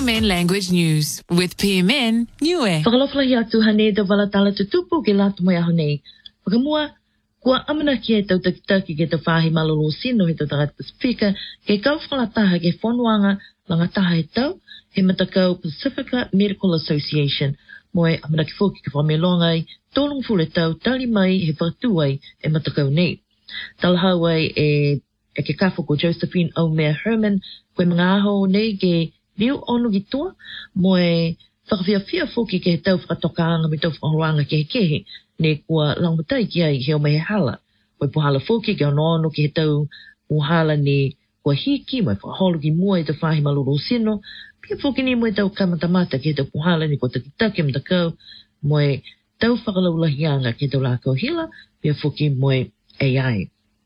PMN Language News with PMN Niue. Whakalofalahi atu hane da walatala tutupu ke latu mai aho nei. Whakamua, kua amana ki e tau takitaki ke te whahi malolo sino he tau tangata Pasifika ke kauwhalataha ke whonuanga langataha he tau he matakau Pacifica Medical Association moe amana ki whoki ke whamelongai tōlung fule tau tali mai he whatuai e matakau nei. Talahau ai e ke kafo ko Josephine O'Meara Herman koe mga aho nei ke liu onu ki toa moe whakawhiawhia whoki ke he tau whakatokaanga me tau whakaroanga ke he kehe ne kua langmatai ki ai he o me he hala. Koe puhala whoki ke ono ki he tau puhala ne kua hiki moe whakaholo ki mua i te whahi maluro sino pia whoki ni moe tau kamatamata ke he tau puhala ne kua takitaki me takau moe tau whakalaulahianga ke tau lākau hila pia whoki moe AI.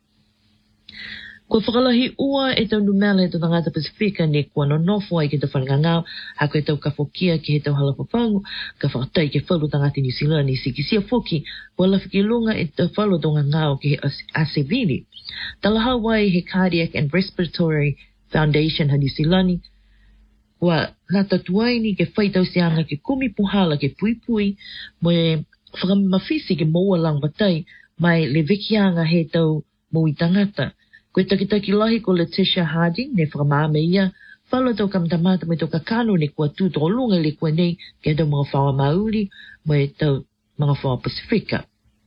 Ko whakalahi ua e tau numela e tau tangata Pasifika ne kua nonofo ai ke tau whanangangau ha koe tau kafokia ke he tau halapapangu ka whakatai ke whalu tangata New Zealand ni sikisia whoki kua lawhiki lunga e tau whalu tonga ngau ke he asevili. Talahau wai he Cardiac and Respiratory Foundation ha New Zealand kua lata tuaini ke whaitau sianga ke kumi puhala ke pui moe whakamafisi ke moua lang batai mai le vekianga he tau mui tangata. Koe takitaki lahi ko Letitia Harding ne whakamame ia, whala tau kamtamata me tau kakano ne kua tūtoro lunga le kua nei ke tau mga whawa mauri me tau mga whawa Pasifika.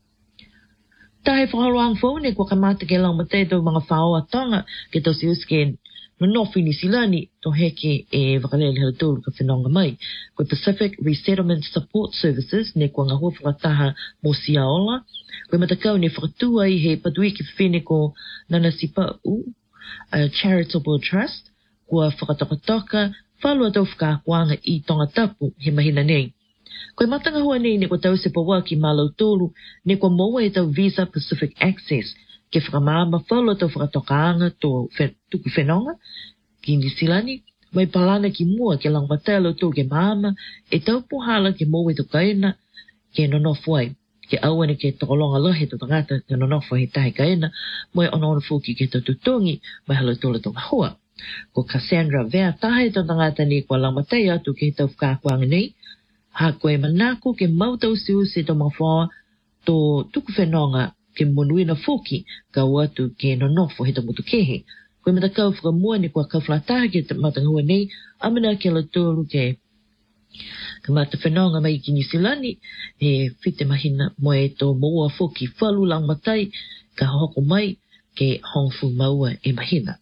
Tahe whakaroang whau ne kua kamata ke lang matei tau mga whawa tonga ke tau siuske no nofi ni silani to heke e wakalele hala tōru ka whenonga mai. Koe Pacific Resettlement Support Services ne kua ngahua whakataha mo Siaola. Koe matakau ne whakatua i he paduiki whene ko Nana Sipa'u Charitable Trust kua whakatokatoka whalua tau whakakuanga i tonga tapu he mahina nei. Koe matanga hua nei ne kua tau se pawaki malau tōru ne kua moa e tau Visa Pacific Access ke whakamama whalua tau whakatokaanga tō tuku whenonga ki New Zealand mai palana ki mua ke langwatelo tō ke maama e tau puhala ke moa e tau kaina ke nonofuai. Ke awane ke tokolonga lohe to tangata ke nonofo he tahi kaena moe ono fuki ke to tutongi mai halo tole tonga hoa. Ko Cassandra Vea tahe to tangata ni kua langmatai atu ke tau whakakuanga nei ha koe manako ke mautau siusi to mawhawa to tuku whenonga ke monuina fuki ka watu ke nonofo he to mutu kehe. Koe matakau whakamua ni kua kawhlataha ke matanga hua nei amina ke latolu ke ka mata whenonga mai ki New Zealand he white mahina moe tō moua whoki whalu lang matai ka hoko mai ke hongfu maua e mahina.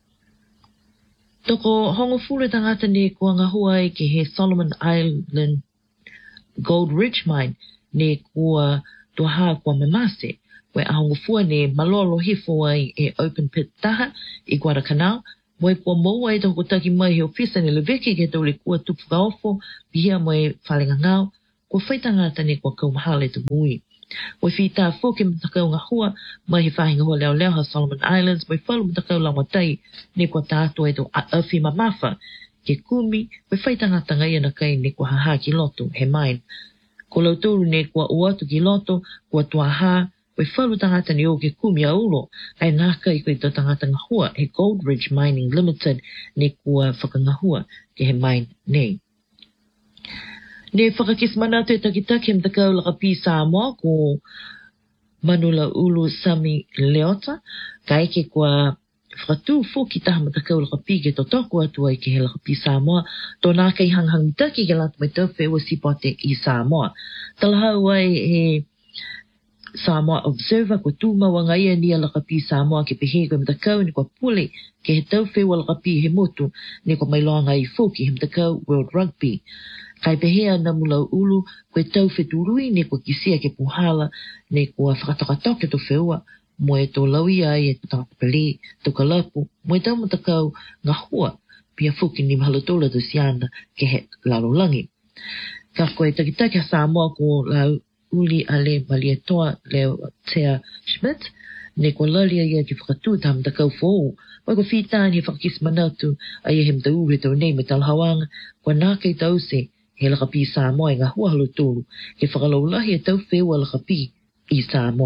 Toko hongofure tangata ne kua ngahua ai ke he Solomon Island Gold Ridge Mine ne kua toha kua memase we a hongofua ne malolo hifo ai e open pit taha i Guadalcanal moe kua moua e toko taki mai he ofisa ni leweki ke tau le kua tupu kaofo pihia moe whalenga ngau kua whaitangata ne kua kaumahale tu mui. Moe whita whoke mtakau ngahua mai he whahinga hua leo leo ha Solomon Islands moe whalu mtakau laumatai ne kua tātua e tau awhi mamafa ke kumi moe whaitangata ngai ana kai ne kua haha ki loto he mine. Ko lauturu ne kua uatu ki loto kua tuaha Koe whalu tangata ni o ke kumi a ulo, ai naka i koe tau tangata ngahua he Gold Ridge Mining Limited ne kua whakangahua ke he mine nei. Ne whakakismana te takitaki am takau lakapi Samoa ko Manula Ulu Sami Leota, ka eke kua whakatu whoki taha matakau lakapi ke totoko atua i ke he lakapi Samoa, tō naka i hanghang mitaki ke latu mai tau whewa sipote i Samoa. Talahau ai he Samoa Observer ko tūmawa ngai ni a lakapi Samoa ke pehe koe mtakau ni kua pule ke he tau whewa lakapi he motu ni kua mailoa ngai whoki he mtakau World Rugby. Kai pehea na mulau ulu koe tau wheturui ni kua kisia ke puhala ni kua whakatokatoke to wheua moe tō lauia ai e tatapapeli tō kalapu moe tau mtakau ngahua pia whoki ni mahalotola to siana ke he lalolangi. Ka koe takitaki a Samoa ko lau uli ale malietoa leo Tea Schmidt ne kua lalia ia ki whakatū tam takau fōu mai kua whitaan he whakakismanatu a ia he mtau he tau nei me talhawanga kua nākei tau se he lakapi Samoa i ngā hua halo tōru ke whakalaulahi e tau whewa lakapi i Samoa.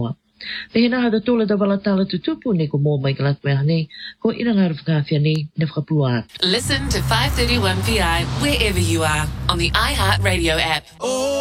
Pehina hada tula da walatala tutupu ni ko mo mai kalat me hani ko ina ngar whakawhia ni na whakapuat. Listen to 531 PI wherever you are on the iHeartRadio app.